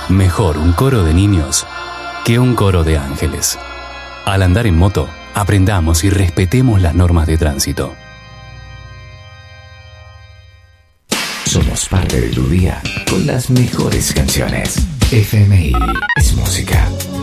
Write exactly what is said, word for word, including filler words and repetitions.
Mejor un coro de niños que un coro de ángeles. Al andar en moto, aprendamos y respetemos las normas de tránsito. Somos parte de tu día con las mejores canciones. F M I es música.